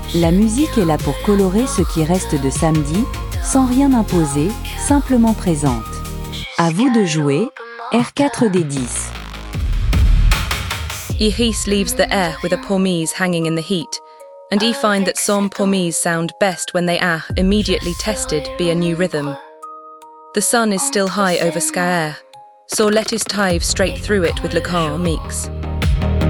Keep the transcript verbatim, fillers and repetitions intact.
La musique est là pour colorer ce qui reste de samedi, sans rien imposer, simplement présente. À vous de jouer, R quatre D dix. Yehis leaves the air with a Pourmise hanging in the heat, and ye find that some Pourmise sound best when they are immediately tested by a new rhythm. The sun is still high over Scaer, so let us dive straight through it with Le Camp Meeks.